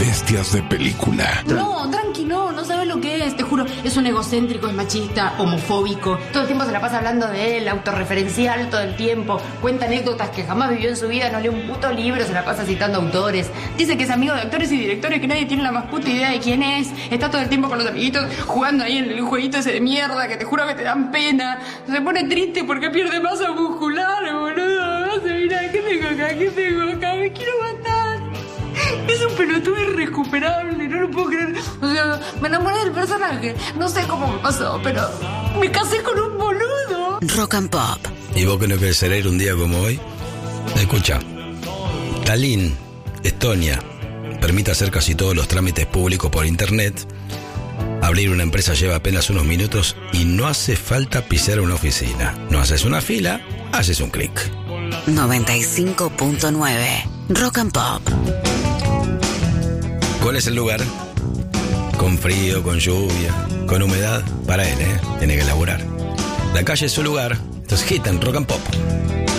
bestias de película. No, tranqui, no sabes lo que es, te juro. Es un egocéntrico, es machista, homofóbico. Todo el tiempo se la pasa hablando de él, autorreferencial todo el tiempo. Cuenta anécdotas que jamás vivió en su vida, no lee un puto libro, se la pasa citando autores. Dice que es amigo de actores y directores que nadie tiene la más puta idea de quién es. Está todo el tiempo con los amiguitos jugando ahí en el jueguito ese de mierda que te juro que te dan pena. Se pone triste porque pierde masa muscular, boludo. Mira, ¿qué tengo acá? Me quiero matar. Es un pelotudo irrecuperable, no lo puedo creer. O sea, me enamoré del personaje. No sé cómo me pasó, pero me casé con un boludo. Rock and Pop. ¿Y vos que no querés ser un día como hoy? Escucha. Tallinn, Estonia, permite hacer casi todos los trámites públicos por internet. Abrir una empresa lleva apenas unos minutos y no hace falta pisar una oficina. No haces una fila, haces un clic. 95.9 Rock and Pop. ¿Cuál es el lugar? Con frío, con lluvia, con humedad. Para él, tiene que laburar. La calle es su lugar. Entonces hit en Rock and Pop.